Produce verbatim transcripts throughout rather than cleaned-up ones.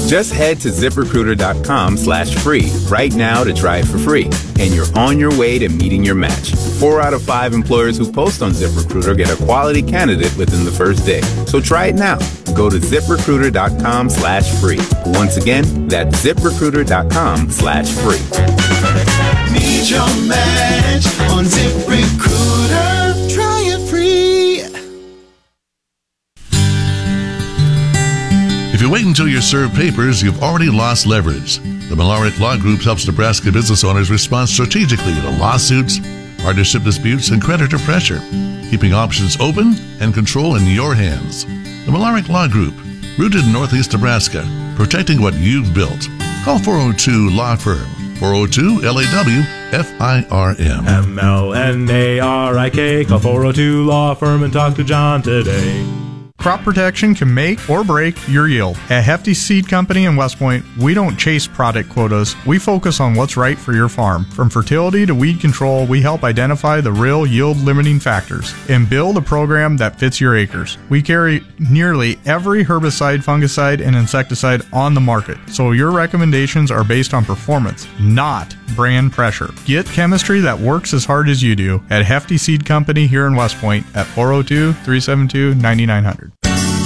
Just head to ZipRecruiter.com slash free right now to try it for free, and you're on your way to meeting your match. Four out of five employers who post on ZipRecruiter get a quality candidate within the first day. So try it now. Go to ZipRecruiter.com slash free. Once again, that's ZipRecruiter.com slash free. Meet your match on ZipRecruiter. Try it free. If you wait until you're served papers, you've already lost leverage. The Millerick Law Group helps Nebraska business owners respond strategically to lawsuits, partnership disputes, and creditor pressure, keeping options open and control in your hands. The Millerick Law Group, rooted in Northeast Nebraska, protecting what you've built. Call four oh two Law Firm, four oh two L A W F I R M. M L N A R I K, call four oh two Law Firm and talk to John today. Crop protection can make or break your yield. At Hefty Seed Company in West Point, we don't chase product quotas. We focus on what's right for your farm. From fertility to weed control, we help identify the real yield-limiting factors and build a program that fits your acres. We carry nearly every herbicide, fungicide, and insecticide on the market, so your recommendations are based on performance, not brand pressure. Get chemistry that works as hard as you do at Hefty Seed Company here in West Point at four oh two, three seven two, nine nine zero zero.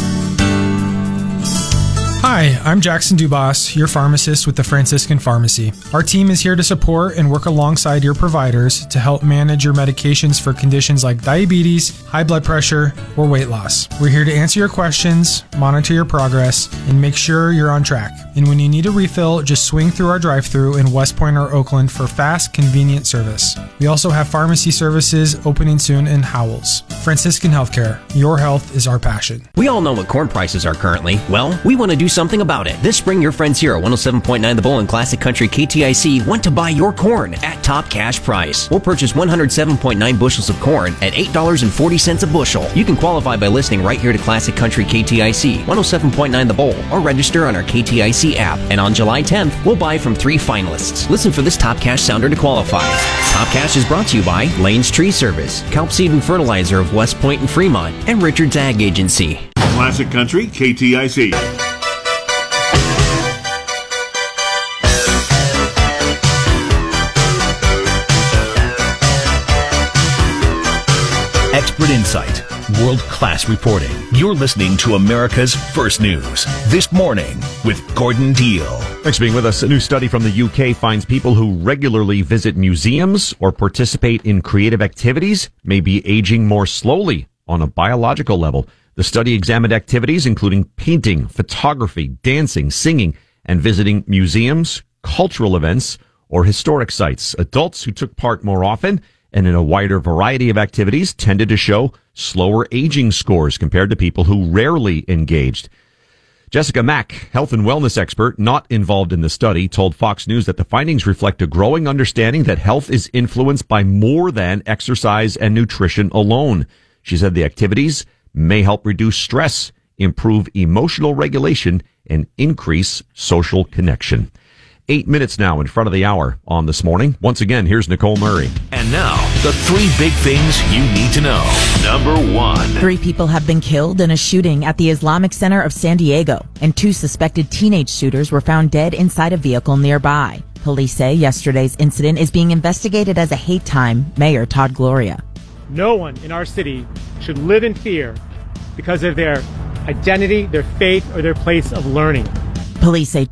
Hi, I'm Jackson Dubas, your pharmacist with the Franciscan Pharmacy. Our team is here to support and work alongside your providers to help manage your medications for conditions like diabetes, high blood pressure, or weight loss. We're here to answer your questions, monitor your progress, and make sure you're on track. And when you need a refill, just swing through our drive-thru in West Point or Oakland for fast, convenient service. We also have pharmacy services opening soon in Howells. Franciscan Healthcare, your health is our passion. We all know what corn prices are currently. Well, we want to do something about it. This spring, your friends here at one oh seven point nine The Bull and Classic Country K T I C want to buy your corn at top cash price. We'll purchase one hundred seven point nine bushels of corn at eight dollars and forty cents a bushel. You can qualify by listening right here to Classic Country K T I C, one oh seven point nine The Bull, or register on our K T I C app. And on July tenth, we'll buy from three finalists. Listen for this Top Cash sounder to qualify. Top Cash is brought to you by Lane's Tree Service, Kelp Seed and Fertilizer of West Point and Fremont, and Richard's Ag Agency. Classic Country K T I C. Expert insight, world-class reporting. You're listening to America's First News This Morning with Gordon Deal. Thanks for being with us. A new study from the U K finds people who regularly visit museums or participate in creative activities may be aging more slowly on a biological level. The study examined activities including painting, photography, dancing, singing, and visiting museums, cultural events, or historic sites. Adults who took part more often and in a wider variety of activities tended to show slower aging scores compared to people who rarely engaged. Jessica Mack, health and wellness expert not involved in the study, told Fox News that the findings reflect a growing understanding that health is influenced by more than exercise and nutrition alone. She said the activities may help reduce stress, improve emotional regulation, and increase social connection. Eight minutes now in front of the hour on This Morning. Once again, here's Nicole Murray. And now, the three big things you need to know. Number one. Three people have been killed in a shooting at the Islamic Center of San Diego, and two suspected teenage shooters were found dead inside a vehicle nearby. Police say yesterday's incident is being investigated as a hate crime. Mayor Todd Gloria. No one in our city should live in fear because of their identity, their faith, or their place of learning. Police say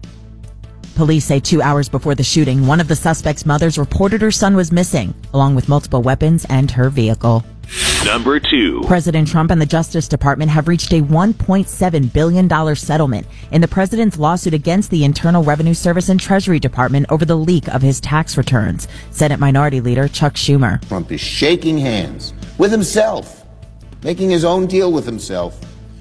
Police say two hours before the shooting, one of the suspect's mothers reported her son was missing, along with multiple weapons and her vehicle. Number two. President Trump and the Justice Department have reached a one point seven billion dollars settlement in the president's lawsuit against the Internal Revenue Service and Treasury Department over the leak of his tax returns. Senate Minority Leader Chuck Schumer. Trump is shaking hands with himself, making his own deal with himself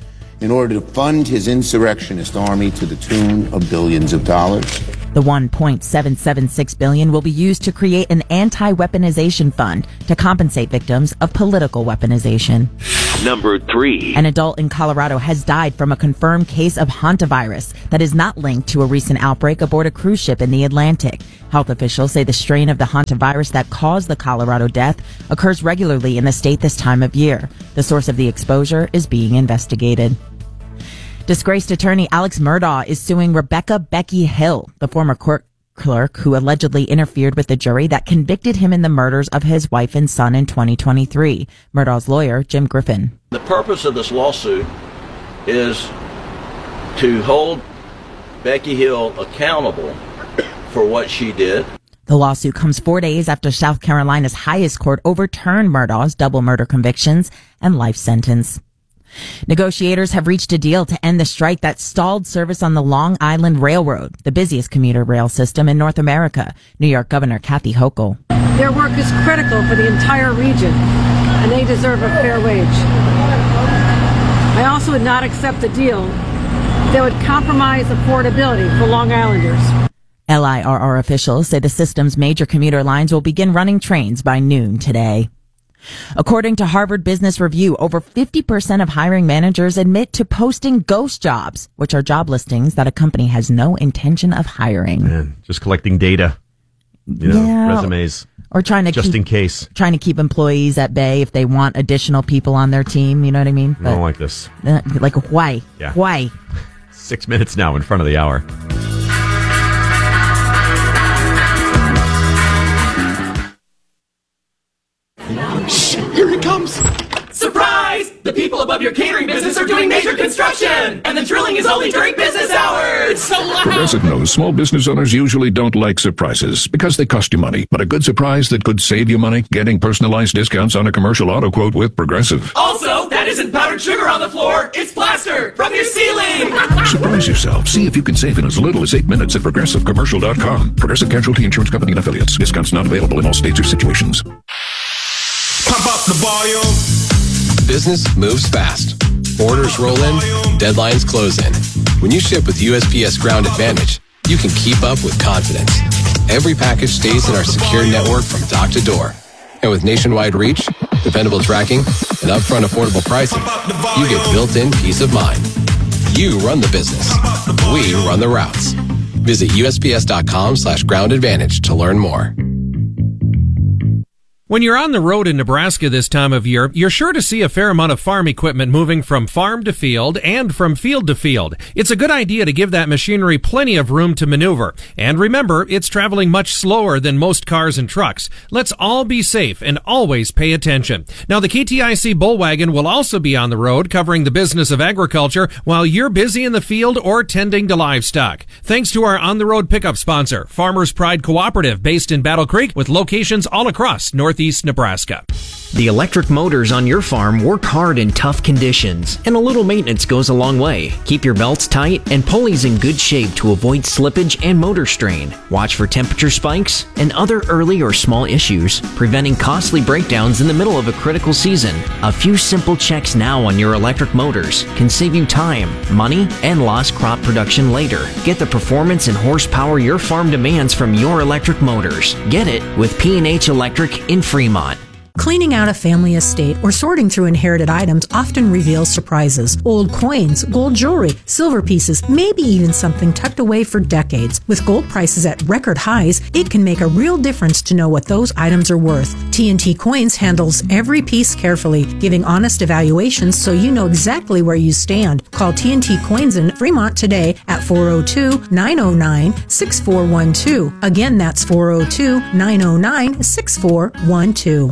in order to fund his insurrectionist army to the tune of billions of dollars. The one point seven seven six billion dollars will be used to create an anti-weaponization fund to compensate victims of political weaponization. Number three. An adult in Colorado has died from a confirmed case of hantavirus that is not linked to a recent outbreak aboard a cruise ship in the Atlantic. Health officials say the strain of the hantavirus that caused the Colorado death occurs regularly in the state this time of year. The source of the exposure is being investigated. Disgraced attorney Alex Murdaugh is suing Rebecca Becky Hill, the former court clerk who allegedly interfered with the jury that convicted him in the murders of his wife and son in twenty twenty-three. Murdaugh's lawyer, Jim Griffin. The purpose of this lawsuit is to hold Becky Hill accountable for what she did. The lawsuit comes four days after South Carolina's highest court overturned Murdaugh's double murder convictions and life sentence. Negotiators have reached a deal to end the strike that stalled service on the Long Island Railroad, the busiest commuter rail system in North America. New York Governor Kathy Hochul. Their work is critical for the entire region, and they deserve a fair wage. I also would not accept a deal that would compromise affordability for Long Islanders. L I R R officials say the system's major commuter lines will begin running trains by noon today. According to Harvard Business Review, over fifty percent of hiring managers admit to posting ghost jobs, which are job listings that a company has no intention of hiring. Man, just collecting data, you know, Yeah. resumes, or trying to just keep, in case. trying to keep employees at bay if they want additional people on their team. You know what I mean? I don't like this. Uh, like, why? Yeah. Why? Six minutes now in front of the hour. Shh, here he comes. Surprise! The people above your catering business are doing major construction, and the drilling is only during business hours. So loud. Progressive knows small business owners usually don't like surprises because they cost you money. But a good surprise that could save you money, getting personalized discounts on a commercial auto quote with Progressive. Also, that isn't powdered sugar on the floor. It's plaster from your ceiling. Surprise yourself. See if you can save in as little as eight minutes at progressive commercial dot com. Progressive Casualty Insurance Company and Affiliates. Discounts not available in all states or situations. Pump up the volume. Business moves fast. Orders roll in, deadlines close in. When you ship with U S P S Ground Advantage, you can keep up with confidence. Every package stays in our secure network from dock to door. And with nationwide reach, dependable tracking, and upfront affordable pricing, you get built-in peace of mind. You run the business. We run the routes. Visit U S P S dot com slash ground advantage to learn more. When you're on the road in Nebraska this time of year, you're sure to see a fair amount of farm equipment moving from farm to field and from field to field. It's a good idea to give that machinery plenty of room to maneuver. And remember, it's traveling much slower than most cars and trucks. Let's all be safe and always pay attention. Now, the K T I C Bullwagon will also be on the road covering the business of agriculture while you're busy in the field or tending to livestock. Thanks to our on-the-road pickup sponsor, Farmers Pride Cooperative, based in Battle Creek with locations all across Northeast Nebraska. The electric motors on your farm work hard in tough conditions, and a little maintenance goes a long way. Keep your belts tight and pulleys in good shape to avoid slippage and motor strain. Watch for temperature spikes and other early or small issues, preventing costly breakdowns in the middle of a critical season. A few simple checks now on your electric motors can save you time, money, and lost crop production later. Get the performance and horsepower your farm demands from your electric motors. Get it with P and H Electric in Fremont. Cleaning out a family estate or sorting through inherited items often reveals surprises. Old coins, gold jewelry, silver pieces, maybe even something tucked away for decades. With gold prices at record highs, it can make a real difference to know what those items are worth. T and T Coins handles every piece carefully, giving honest evaluations so you know exactly where you stand. Call T and T Coins in Fremont today at four oh two, nine oh nine, six four one two. Again, that's four oh two, nine oh nine, six four one two.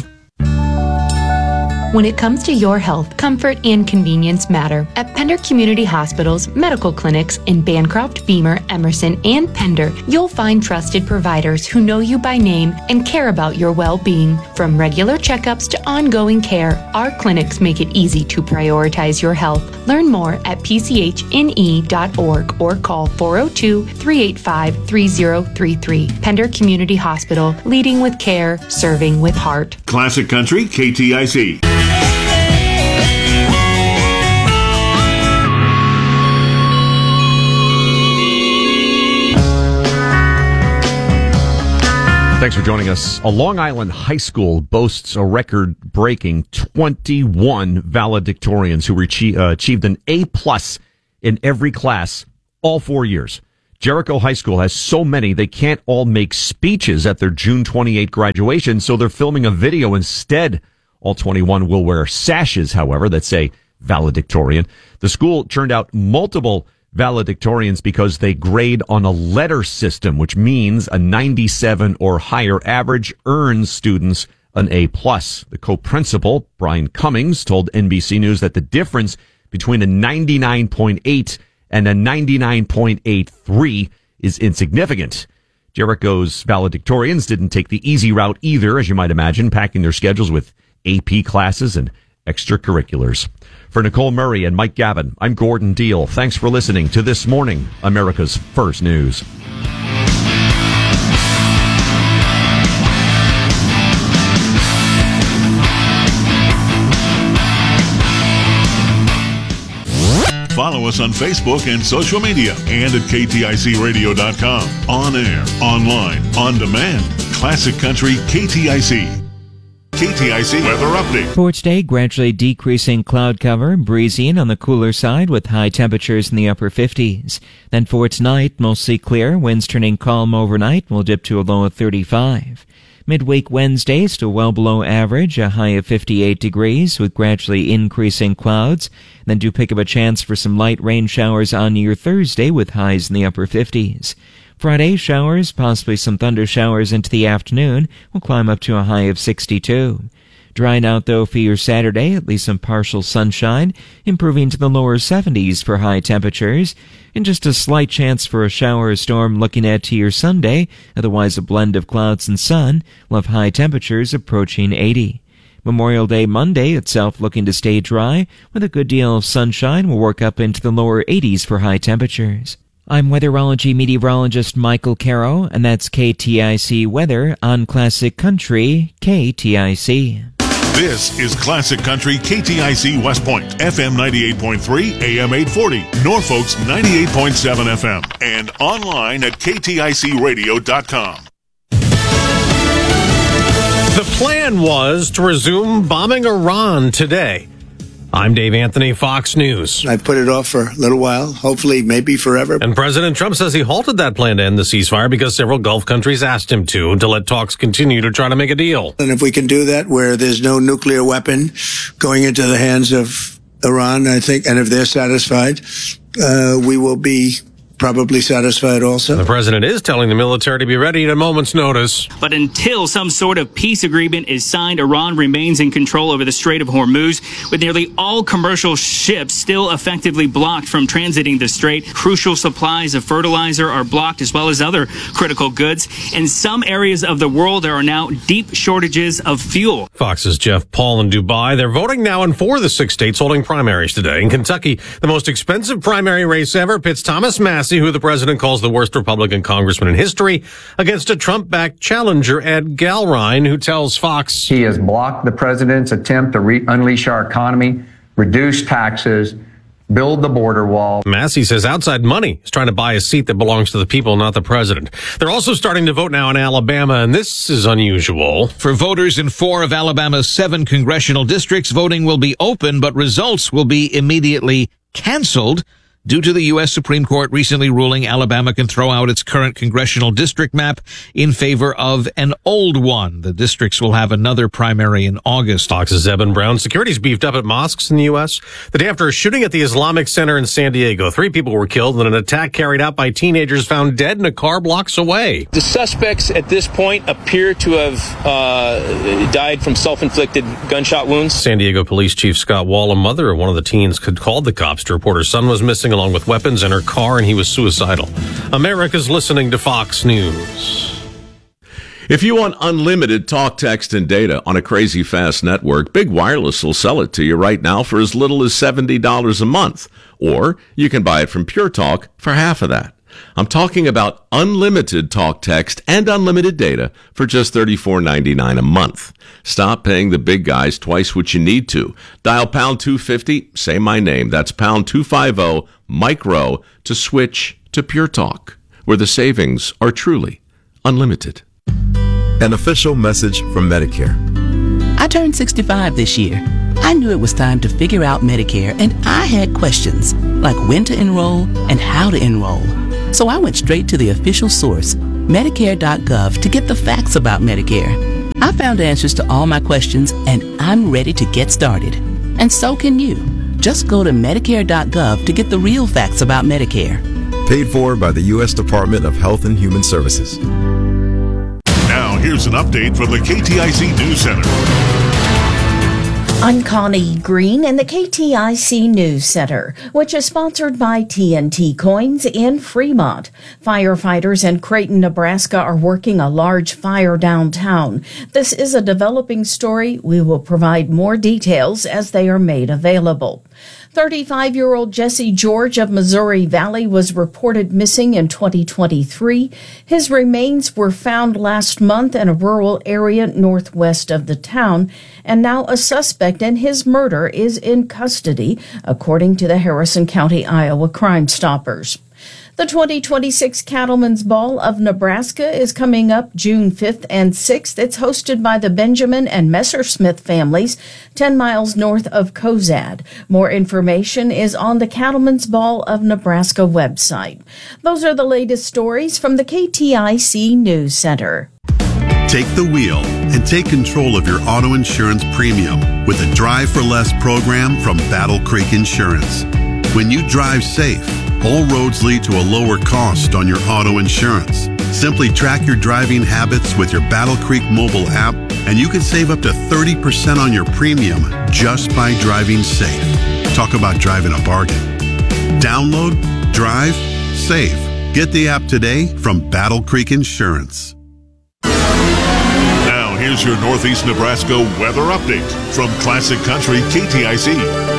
When it comes to your health, comfort and convenience matter. At Pender Community Hospital's medical clinics in Bancroft, Beamer, Emerson, and Pender, you'll find trusted providers who know you by name and care about your well-being. From regular checkups to ongoing care, our clinics make it easy to prioritize your health. Learn more at p c h n e dot org or call four oh two, three eight five, three oh three three. Pender Community Hospital, leading with care, serving with heart. Classic Country, K T I C. Thanks for joining us. A Long Island high school boasts a record-breaking twenty-one valedictorians who achieve, uh, achieved an A plus in every class all four years. Jericho High School has so many they can't all make speeches at their June twenty-eighth graduation, so they're filming a video instead. All twenty-one will wear sashes, however, that say valedictorian. The school churned out multiple valedictorians because they grade on a letter system, which means a ninety-seven or higher average earns students an A plus. The co-principal, Brian Cummings, told N B C News that the difference between a ninety-nine point eight and a ninety-nine point eight three is insignificant. Jericho's valedictorians didn't take the easy route either, as you might imagine, packing their schedules with A P classes and extracurriculars. For Nicole Murray and Mike Gavin, I'm Gordon Deal. Thanks for listening to This Morning, America's First News. Follow us on Facebook and social media and at K T I C radio dot com. On air, online, on demand. Classic Country K T I C. K T I C weather update. For today, gradually decreasing cloud cover, breezy and on the cooler side with high temperatures in the upper fifties. Then for tonight, mostly clear, winds turning calm overnight, will dip to a low of thirty-five. Midweek Wednesday, still well below average, a high of fifty-eight degrees with gradually increasing clouds. Then do pick up a chance for some light rain showers on your Thursday with highs in the upper fifties. Friday, showers, possibly some thunder showers into the afternoon, will climb up to a high of sixty-two. Drying out though for your Saturday, at least some partial sunshine, improving to the lower seventies for high temperatures, and just a slight chance for a shower or storm looking at to your Sunday, otherwise a blend of clouds and sun, will have high temperatures approaching eighty. Memorial Day Monday itself looking to stay dry, with a good deal of sunshine will work up into the lower eighties for high temperatures. I'm weatherology meteorologist Michael Caro, and that's K T I C Weather on Classic Country K T I C. This is Classic Country K T I C West Point, F M ninety-eight point three, A M eight forty, Norfolk's ninety-eight point seven F M, and online at K T I C radio dot com. The plan was to resume bombing Iran today. I'm Dave Anthony, Fox News. I put it off for a little while, hopefully maybe forever. And President Trump says he halted that plan to end the ceasefire because several Gulf countries asked him to, to let talks continue to try to make a deal. And if we can do that where there's no nuclear weapon going into the hands of Iran, I think, and if they're satisfied, uh, we will be probably satisfied also. The president is telling the military to be ready at a moment's notice. But until some sort of peace agreement is signed, Iran remains in control over the Strait of Hormuz, with nearly all commercial ships still effectively blocked from transiting the strait. Crucial supplies of fertilizer are blocked, as well as other critical goods. In some areas of the world, there are now deep shortages of fuel. Fox's Jeff Paul in Dubai. They're voting now in four of the six states holding primaries today. In Kentucky, the most expensive primary race ever pits Thomas Massie, who the president calls the worst Republican congressman in history, against a Trump-backed challenger, Ed Galrine, who tells Fox he has blocked the president's attempt to re- unleash our economy, reduce taxes, build the border wall. Massey says outside money is trying to buy a seat that belongs to the people, not the president. They're also starting to vote now in Alabama, and this is unusual. For voters in four of Alabama's seven congressional districts, voting will be open, but results will be immediately canceled due to the U S Supreme Court recently ruling Alabama can throw out its current congressional district map in favor of an old one. The districts will have another primary in August. Fox's Eben Brown. Security's beefed up at mosques in the U S the day after a shooting at the Islamic Center in San Diego. Three people were killed in an attack carried out by teenagers found dead in a car blocks away. The suspects at this point appear to have uh, died from self-inflicted gunshot wounds. San Diego Police Chief Scott Wall, a mother of one of the teens, had called the cops to report her son was missing along with weapons in her car, and he was suicidal. America's listening to Fox News. If you want unlimited talk, text, and data on a crazy fast network, Big Wireless will sell it to you right now for as little as seventy dollars a month. Or you can buy it from Pure Talk for half of that. I'm talking about unlimited talk, text, and unlimited data for just thirty-four ninety-nine a month. Stop paying the big guys twice what you need to. Dial pound two fifty, say my name. That's pound two fifty, micro, to switch to Pure Talk, where the savings are truly unlimited. An official message from Medicare. I turned sixty-five this year. I knew it was time to figure out Medicare, and I had questions, like when to enroll and how to enroll. So I went straight to the official source, Medicare dot gov, to get the facts about Medicare. I found answers to all my questions, and I'm ready to get started. And so can you. Just go to Medicare dot gov to get the real facts about Medicare. Paid for by the U S Department of Health and Human Services. Now, here's an update from the K T I C News Center. I'm Connie Green in the K T I C News Center, which is sponsored by T N T Coins in Fremont. Firefighters in Creighton, Nebraska are working a large fire downtown. This is a developing story. We will provide more details as they are made available. thirty-five-year-old Jesse George of Missouri Valley was reported missing in twenty twenty-three. His remains were found last month in a rural area northwest of the town, and now a suspect in his murder is in custody, according to the Harrison County, Iowa Crime Stoppers. The twenty twenty-six Cattlemen's Ball of Nebraska is coming up June fifth and sixth. It's hosted by the Benjamin and Messersmith families, ten miles north of Cozad. More information is on the Cattlemen's Ball of Nebraska website. Those are the latest stories from the K T I C News Center. Take the wheel and take control of your auto insurance premium with the Drive for Less program from Battle Creek Insurance. When you drive safe, all roads lead to a lower cost on your auto insurance. Simply track your driving habits with your Battle Creek mobile app, and you can save up to thirty percent on your premium just by driving safe. Talk about driving a bargain. Download, drive, save. Get the app today from Battle Creek Insurance. Now, here's your Northeast Nebraska weather update from Classic Country K T I C.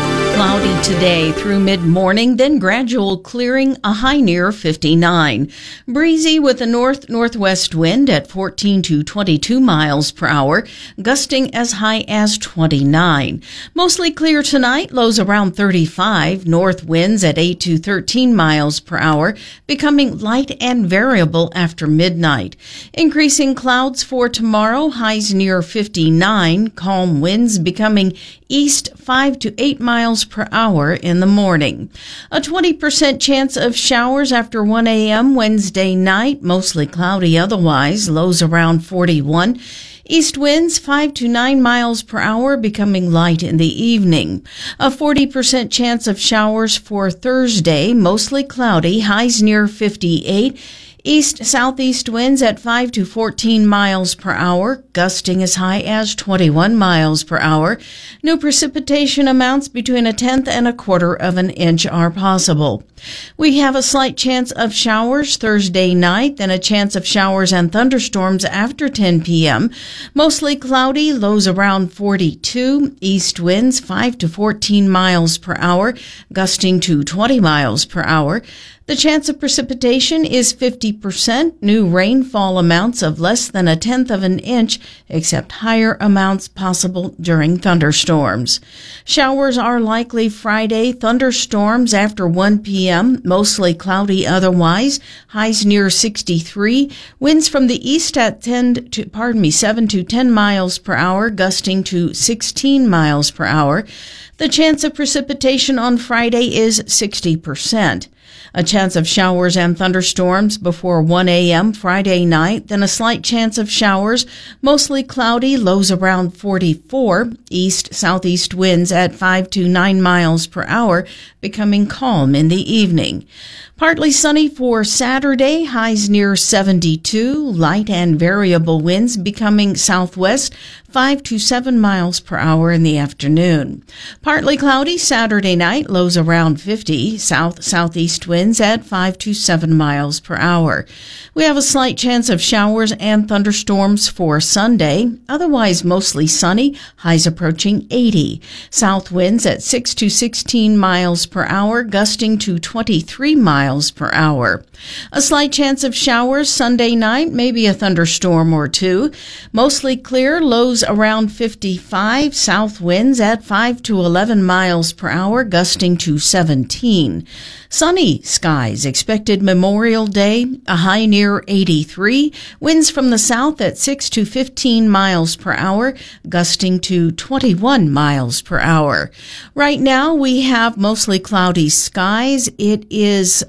Cloudy today through mid-morning, then gradual clearing, a high near fifty-nine. Breezy with a north-northwest wind at fourteen to twenty-two miles per hour, gusting as high as twenty-nine. Mostly clear tonight, lows around thirty-five, north winds at eight to thirteen miles per hour, becoming light and variable after midnight. Increasing clouds for tomorrow, highs near fifty-nine, calm winds becoming east five to eight miles per hour in the morning. A twenty percent chance of showers after one a.m. Wednesday night, mostly cloudy otherwise, lows around forty-one. East winds five to nine miles per hour, becoming light in the evening. A forty percent chance of showers for Thursday, mostly cloudy, highs near fifty-eight. East-southeast winds at five to fourteen miles per hour, gusting as high as twenty-one miles per hour. New precipitation amounts between a tenth and a quarter of an inch are possible. We have a slight chance of showers Thursday night, then a chance of showers and thunderstorms after ten p.m. Mostly cloudy, lows around forty-two. East winds five to fourteen miles per hour, gusting to twenty miles per hour. The chance of precipitation is fifty percent. New rainfall amounts of less than a tenth of an inch, except higher amounts possible during thunderstorms. Showers are likely Friday. Thunderstorms after one p.m., mostly cloudy otherwise. Highs near sixty-three. Winds from the east at ten to, pardon me, seven to ten miles per hour, gusting to sixteen miles per hour. The chance of precipitation on Friday is sixty percent. A chance of showers and thunderstorms before one a.m. Friday night, then a slight chance of showers, mostly cloudy, lows around forty-four. East-southeast winds at five to nine miles per hour, becoming calm in the evening. Partly sunny for Saturday, highs near seventy-two, light and variable winds becoming southwest, five to seven miles per hour in the afternoon. Partly cloudy Saturday night, lows around fifty, south-southeast winds at five to seven miles per hour. We have a slight chance of showers and thunderstorms for Sunday, otherwise mostly sunny, highs approaching eighty. South winds at six to sixteen miles per hour, gusting to twenty-three miles per hour. A slight chance of showers Sunday night, maybe a thunderstorm or two. Mostly clear, lows around fifty-five, south winds at five to eleven miles per hour, gusting to seventeen. Sunny skies expected Memorial Day, a high near eighty-three. Winds from the south at six to fifteen miles per hour, gusting to twenty-one miles per hour. Right now we have mostly cloudy skies. It is uh,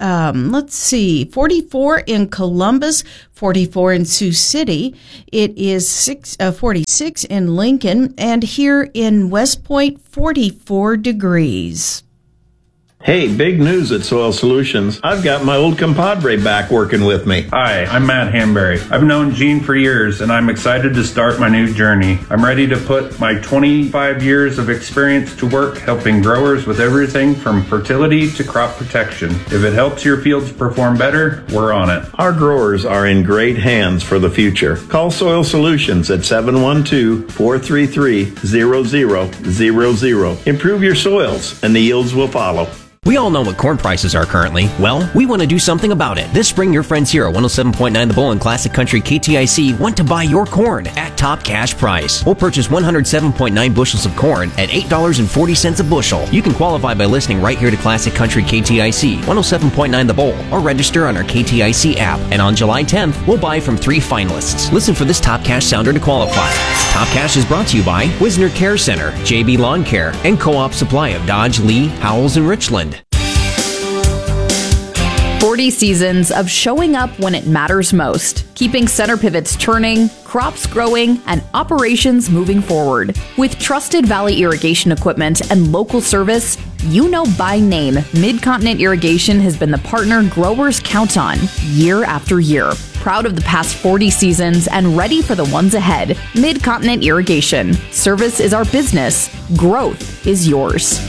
um, let's see, forty-four in Columbus, forty-four in Sioux City. It is six, uh, forty-six in Lincoln, and here in West Point, forty-four degrees. Hey, big news at Soil Solutions. I've got my old compadre back working with me. Hi, I'm Matt Hanbury. I've known Gene for years, and I'm excited to start my new journey. I'm ready to put my twenty-five years of experience to work helping growers with everything from fertility to crop protection. If it helps your fields perform better, we're on it. Our growers are in great hands for the future. Call Soil Solutions at seven one two, four three three, zero zero zero zero. Improve your soils, and the yields will follow. We all know what corn prices are currently. Well, we want to do something about it. This spring, your friends here at one oh seven point nine The Bull and Classic Country K T I C want to buy your corn at top cash price. We'll purchase one hundred seven point nine bushels of corn at eight dollars and forty cents a bushel. You can qualify by listening right here to Classic Country K T I C, one oh seven point nine The Bull, or register on our K T I C app. And on July tenth, we'll buy from three finalists. Listen for this Top Cash sounder to qualify. Top Cash is brought to you by Wisner Care Center, J B Lawn Care, and Co-op Supply of Dodge, Lee, Howells, and Richland. forty seasons of showing up when it matters most, keeping center pivots turning, crops growing, and operations moving forward. With trusted Valley irrigation equipment and local service, you know by name, Mid-Continent Irrigation has been the partner growers count on year after year. Proud of the past forty seasons and ready for the ones ahead. Mid-Continent Irrigation. Service is our business. Growth is yours.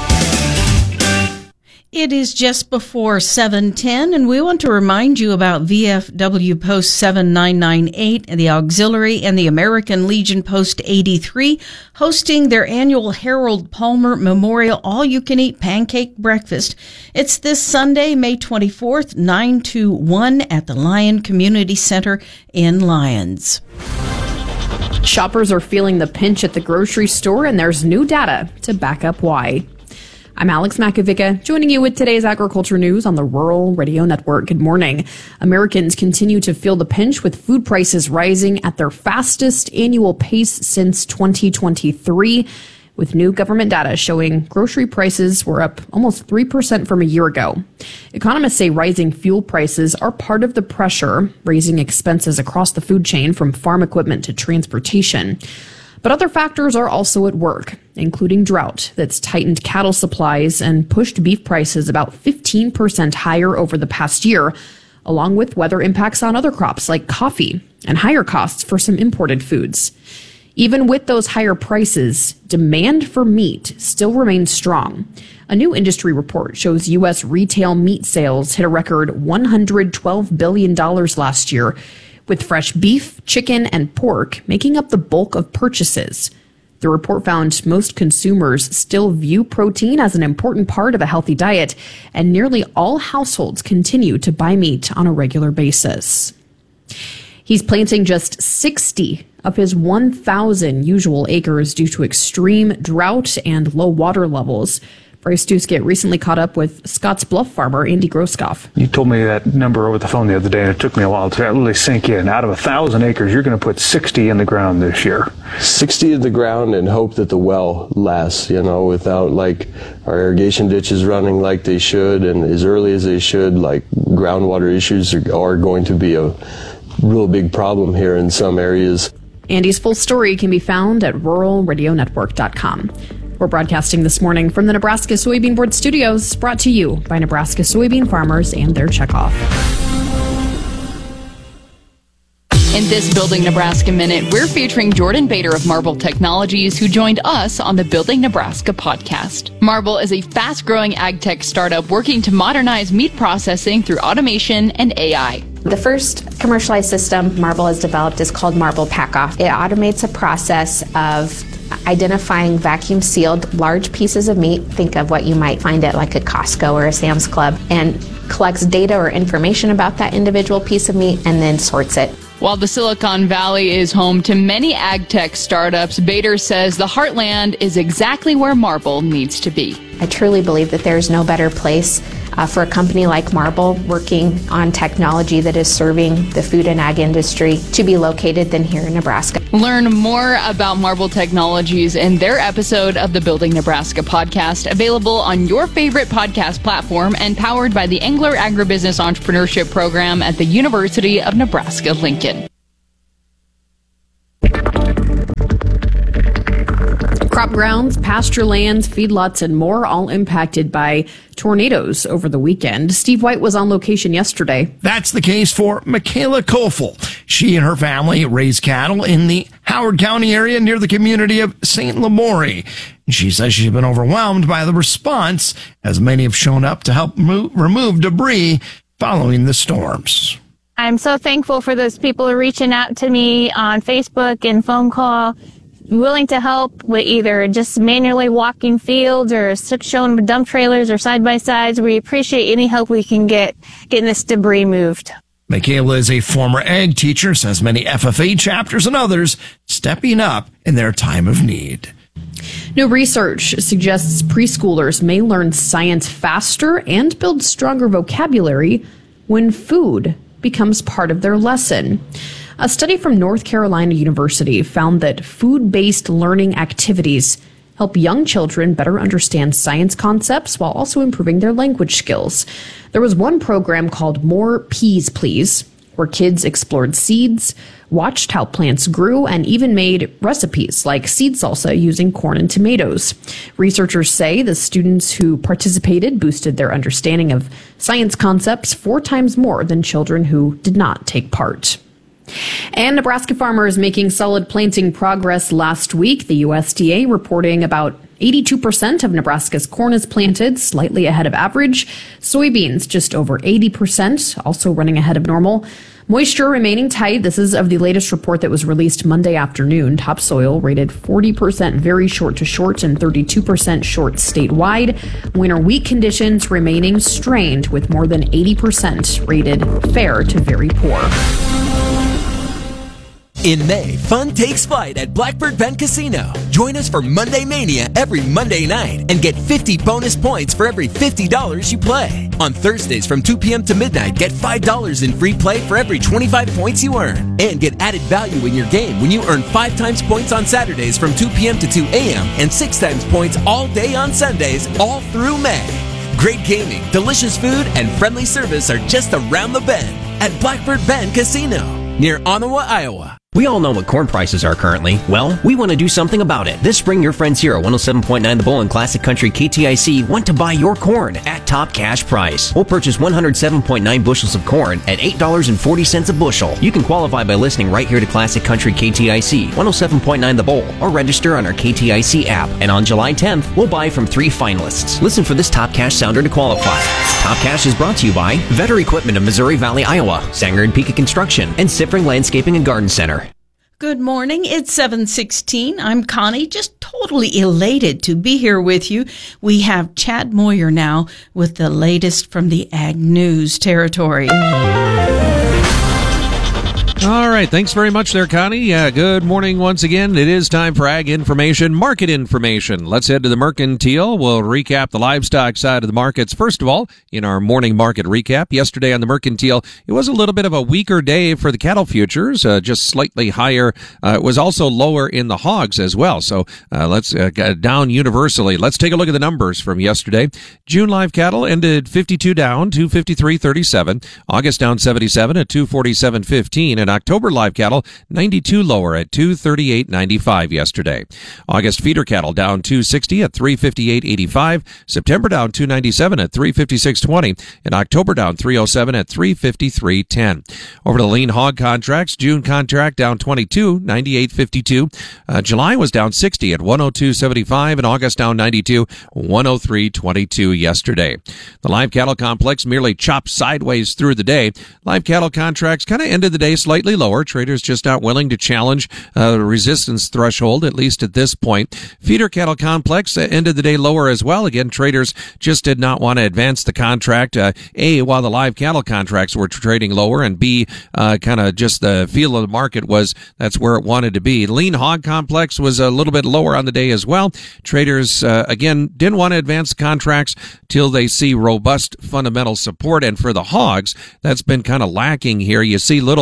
It is just before seven ten, and we want to remind you about V F W Post seven nine nine eight, the Auxiliary, and the American Legion Post eighty-three, hosting their annual Harold Palmer Memorial All-You-Can-Eat Pancake Breakfast. It's this Sunday, May twenty-fourth, nine to one, at the Lyon Community Center in Lyons. Shoppers are feeling the pinch at the grocery store, and there's new data to back up why. I'm Alex Makovica, joining you with today's agriculture news on the Rural Radio Network. Good morning. Americans continue to feel the pinch with food prices rising at their fastest annual pace since twenty twenty-three, with new government data showing grocery prices were up almost three percent from a year ago. Economists say rising fuel prices are part of the pressure, raising expenses across the food chain from farm equipment to transportation. But other factors are also at work, including drought that's tightened cattle supplies and pushed beef prices about fifteen percent higher over the past year, along with weather impacts on other crops like coffee and higher costs for some imported foods. Even with those higher prices, demand for meat still remains strong. A new industry report shows U S retail meat sales hit a record one hundred twelve billion dollars last year, with fresh beef, chicken, and pork making up the bulk of purchases. The report found most consumers still view protein as an important part of a healthy diet, and nearly all households continue to buy meat on a regular basis. He's planting just sixty of his one thousand usual acres due to extreme drought and low water levels. Bryce Duskett recently caught up with Scotts Bluff farmer Andy Groskoff. You told me that number over the phone the other day, and it took me a while to really sink in. Out of a thousand acres, you're going to put sixty in the ground this year. sixty in the ground and hope that the well lasts, you know, without like our irrigation ditches running like they should and as early as they should. Like groundwater issues are, are going to be a real big problem here in some areas. Andy's full story can be found at rural radio network dot com. We're broadcasting this morning from the Nebraska Soybean Board Studios, brought to you by Nebraska soybean farmers and their checkoff. In this Building Nebraska Minute, we're featuring Jordan Bader of Marble Technologies, who joined us on the Building Nebraska podcast. Marble is a fast-growing ag tech startup working to modernize meat processing through automation and A I. The first commercialized system Marble has developed is called Marble Pack-Off. It automates a process of identifying vacuum-sealed large pieces of meat. Think of what you might find at like a Costco or a Sam's Club, and collects data or information about that individual piece of meat and then sorts it. While the Silicon Valley is home to many ag tech startups, Bader says the heartland is exactly where Marble needs to be. I truly believe that there's no better place uh, for a company like Marble working on technology that is serving the food and ag industry to be located than here in Nebraska. Learn more about Marble Technologies in their episode of the Building Nebraska podcast, available on your favorite podcast platform and powered by the Engler Agribusiness Entrepreneurship Program at the University of Nebraska-Lincoln. Crop grounds, pasture lands, feedlots, and more all impacted by tornadoes over the weekend. Steve White was on location yesterday. That's the case for Michaela Kofel. She and her family raise cattle in the Howard County area near the community of Saint Lamourie. She says she's been overwhelmed by the response, as many have shown up to help move, remove debris following the storms. I'm so thankful for those people reaching out to me on Facebook and phone call, willing to help with either just manually walking fields or showing dump trailers or side-by-sides. We appreciate any help we can get getting this debris moved. Michaela is a former ag teacher, says many F F A chapters and others stepping up in their time of need. New research suggests preschoolers may learn science faster and build stronger vocabulary when food becomes part of their lesson. A study from North Carolina University found that food-based learning activities help young children better understand science concepts while also improving their language skills. There was one program called More Peas, Please, where kids explored seeds, watched how plants grew, and even made recipes like seed salsa using corn and tomatoes. Researchers say the students who participated boosted their understanding of science concepts four times more than children who did not take part. And Nebraska farmers making solid planting progress last week. The U S D A reporting about eighty-two percent of Nebraska's corn is planted, slightly ahead of average. Soybeans just over eighty percent, also running ahead of normal. Moisture remaining tight. This is of the latest report that was released Monday afternoon. Topsoil rated forty percent very short to short and thirty-two percent short statewide. Winter wheat conditions remaining strained with more than eighty percent rated fair to very poor. In May, fun takes flight at Blackbird Bend Casino. Join us for Monday Mania every Monday night and get fifty bonus points for every fifty dollars you play. On Thursdays from two p.m. to midnight, get five dollars in free play for every twenty-five points you earn. And get added value in your game when you earn five times points on Saturdays from two p.m. to two a.m. and six times points all day on Sundays, all through May. Great gaming, delicious food, and friendly service are just around the bend at Blackbird Bend Casino, near Ottawa, Iowa. We all know what corn prices are currently. Well, we want to do something about it. This spring, your friends here at one oh seven point nine The Bull and Classic Country K T I C want to buy your corn at top cash price. We'll purchase one hundred seven point nine bushels of corn at eight dollars and forty cents a bushel. You can qualify by listening right here to Classic Country K T I C, one oh seven point nine The Bull, or register on our K T I C app. And on July tenth, we'll buy from three finalists. Listen for this top cash sounder to qualify. Top Cash is brought to you by Vetter Equipment of Missouri Valley, Iowa, Sanger and Pika Construction, and Sifring Landscaping and Garden Center. Good morning. It's seven sixteen. I'm Connie, just totally elated to be here with you. We have Chad Moyer now with the latest from the Ag News territory. All right. Thanks very much there, Connie. Uh, good morning once again. It is time for ag information, market information. Let's head to the Mercantile. We'll recap the livestock side of the markets. First of all, in our morning market recap, yesterday on the Mercantile, it was a little bit of a weaker day for the cattle futures, uh, just slightly higher. Uh, it was also lower in the hogs as well. So uh, let's uh, get down universally. Let's take a look at the numbers from yesterday. June live cattle ended fifty-two down, two fifty-three thirty-seven. August down seventy-seven at two forty-seven fifteen. And October live cattle ninety-two lower at two thirty-eight ninety-five yesterday. August feeder cattle down two sixty at three fifty-eight eighty-five. September down two ninety-seven at three fifty-six twenty. And October down three oh seven at three fifty-three ten. Over to the lean hog contracts, June contract down twenty-two, ninety-eight fifty-two. Uh, July was down sixty at one oh two seventy-five, and August down ninety-two, one oh three twenty-two yesterday. The live cattle complex merely chopped sideways through the day. Live cattle contracts kind of ended the day slightly lower. Traders just not willing to challenge uh, the resistance threshold, at least at this point. Feeder cattle complex uh, ended the day lower as well. Again, traders just did not want to advance the contract. Uh, A, while the live cattle contracts were trading lower, and B, uh, kind of just the feel of the market was that's where it wanted to be. Lean hog complex was a little bit lower on the day as well. Traders, uh, again, didn't want to advance the contracts till they see robust fundamental support. And for the hogs, that's been kind of lacking here. You see little uh,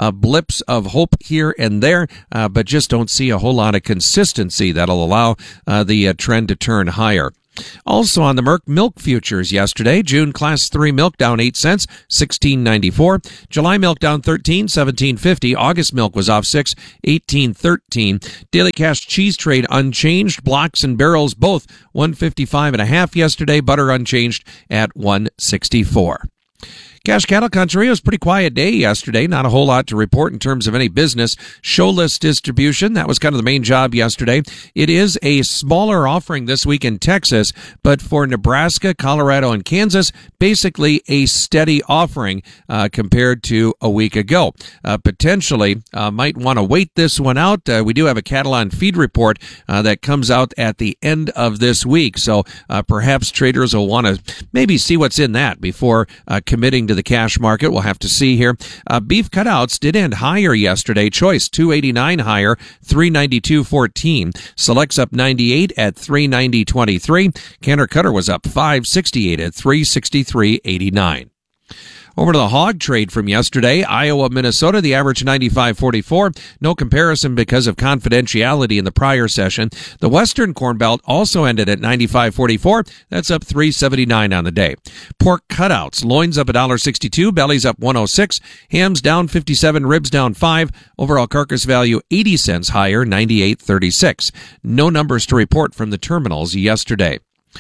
uh, blips of hope here and there, uh, but just don't see a whole lot of consistency that'll allow uh, the uh, trend to turn higher. Also on the Merck milk futures yesterday, June class three milk down eight cents, sixteen ninety-four. July milk down thirteen, seventeen fifty. August milk was off six, eighteen thirteen. Daily cash cheese trade unchanged. Blocks and barrels both one fifty-five and a half yesterday. Butter unchanged at one sixty-four. Cash cattle country, it was a pretty quiet day yesterday. Not a whole lot to report in terms of any business. Show list distribution, that was kind of the main job yesterday. It is a smaller offering this week in Texas, but for Nebraska, Colorado, and Kansas, basically a steady offering uh, compared to a week ago. Uh, potentially, uh, might want to wait this one out. Uh, we do have a cattle on feed report uh, that comes out at the end of this week, so uh, perhaps traders will want to maybe see what's in that before uh, committing to the cash market. We'll have to see here. Uh, beef cutouts did end higher yesterday. Choice two eighty-nine higher, three ninety-two fourteen. Selects up ninety-eight at three ninety twenty-three. Canner cutter was up five sixty-eight at three sixty-three eighty-nine. Over to the hog trade from yesterday, Iowa, Minnesota, the average ninety-five forty-four. No comparison because of confidentiality in the prior session. The Western Corn Belt also ended at ninety-five forty-four. That's up three seventy-nine on the day. Pork cutouts, loins up one sixty-two, bellies up one oh six, hams down fifty-seven, ribs down five. Overall carcass value eighty cents higher, ninety-eight thirty-six. No numbers to report from the terminals yesterday.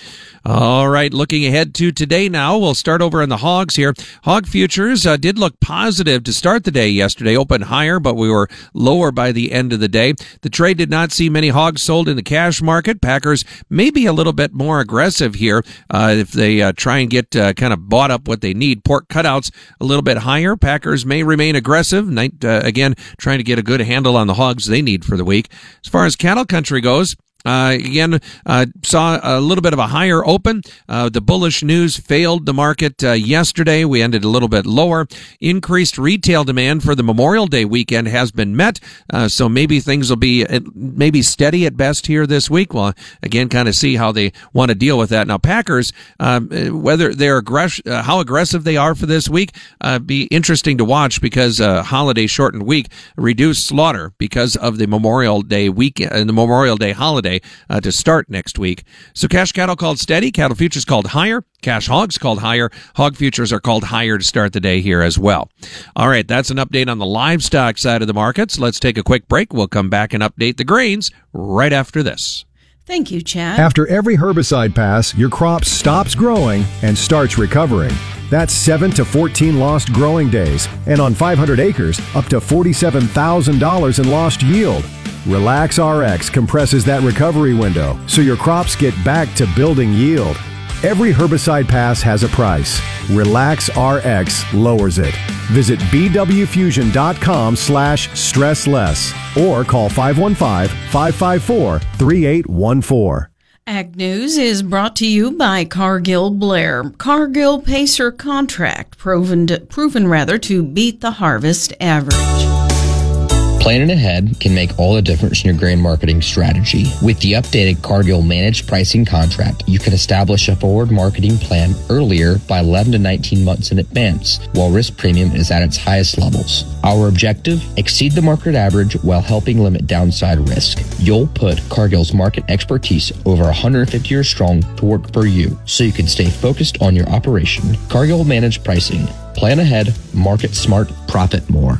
All right, looking ahead to today now, we'll start over in the hogs here. Hog futures uh, did look positive to start the day yesterday, opened higher, but we were lower by the end of the day. The trade did not see many hogs sold in the cash market. Packers may be a little bit more aggressive here uh, if they uh, try and get uh, kind of bought up what they need. Pork cutouts a little bit higher. Packers may remain aggressive, Night, uh, again, trying to get a good handle on the hogs they need for the week. As far as cattle country goes, Uh, again, uh, saw a little bit of a higher open. Uh, the bullish news failed the market uh, yesterday. We ended a little bit lower. Increased retail demand for the Memorial Day weekend has been met. Uh, so maybe things will be uh, maybe steady at best here this week. Well, again, kind of see how they want to deal with that. Now, Packers, um, whether they're aggress- uh, how aggressive they are for this week, uh, be interesting to watch because uh, holiday shortened week, reduced slaughter because of the Memorial Day weekend and the Memorial Day holiday. Uh, to start next week. So cash cattle called steady, cattle futures called higher, cash hogs called higher, hog futures are called higher to start the day here as well. All right, that's an update on the livestock side of the markets. Let's take a quick break. We'll come back and update the grains right after this. Thank you, Chad. After every herbicide pass, your crop stops growing and starts recovering. That's seven to fourteen lost growing days, and on five hundred acres, up to forty-seven thousand dollars in lost yield. Relax R X compresses that recovery window so your crops get back to building yield. Every herbicide pass has a price. Relax R X lowers it. Visit b w fusion dot com slash stress less or call five one five, five five four, three eight one four. Ag News is brought to you by Cargill Blair. Cargill Pacer contract proven to, proven rather to beat the harvest average. Planning ahead can make all the difference in your grain marketing strategy. With the updated Cargill Managed Pricing Contract, you can establish a forward marketing plan earlier by eleven to nineteen months in advance, while risk premium is at its highest levels. Our objective? Exceed the market average while helping limit downside risk. You'll put Cargill's market expertise over one hundred fifty years strong to work for you, so you can stay focused on your operation. Cargill Managed Pricing. Plan ahead, market smart, profit more.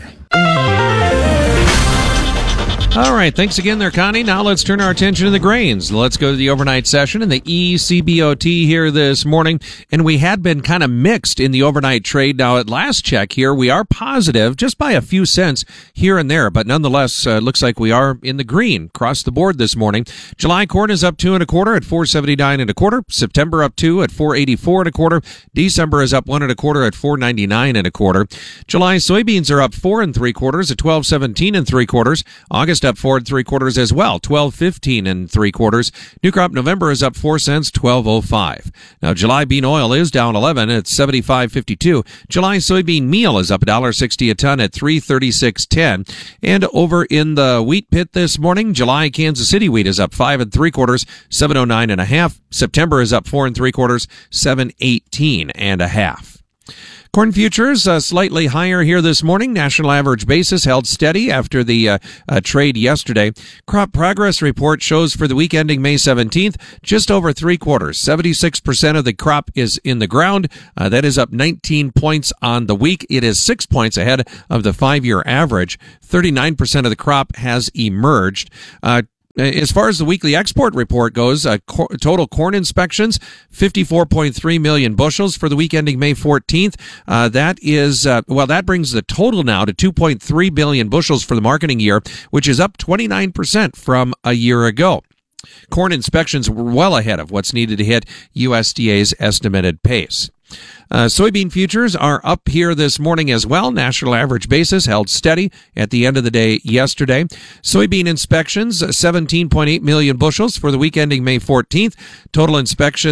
All right, thanks again there, Connie. Now let's turn our attention to the grains. Let's go to the overnight session in the E C B O T here this morning. And we had been kind of mixed in the overnight trade. Now, at last check here, we are positive just by a few cents here and there. But nonetheless, uh, looks like we are in the green across the board this morning. July corn is up two and a quarter at four seventy-nine and a quarter. September up two at four eighty-four and a quarter. December is up one and a quarter at four ninety-nine and a quarter. July soybeans are up four and three quarters at twelve seventeen and three quarters. August up four and three quarters as well, twelve fifteen and three quarters. New crop November is up four cents, twelve oh five. Now July bean oil is down eleven at seventy-five fifty-two. July soybean meal is up one dollar sixty a ton at three thirty-six ten. And over in the wheat pit this morning, July Kansas City wheat is up five and three quarters, seven oh nine and a half. September is up four and three quarters, seven eighteen and a half. Corn futures uh, slightly higher here this morning. National average basis held steady after the uh, uh, trade yesterday. Crop progress report shows for the week ending May seventeenth, just over three quarters. seventy-six percent of the crop is in the ground. Uh, that is up nineteen points on the week. It is six points ahead of the five-year average. thirty-nine percent of the crop has emerged. Uh, As far as the weekly export report goes, uh, co- total corn inspections, fifty-four point three million bushels for the week ending May fourteenth. Uh, that is, uh, well, that brings the total now to two point three billion bushels for the marketing year, which is up twenty-nine percent from a year ago. Corn inspections were well ahead of what's needed to hit U S D A's estimated pace. Uh, soybean futures are up here this morning as well. National average basis held steady at the end of the day yesterday. Soybean inspections, seventeen point eight million bushels for the week ending May fourteenth. Total inspections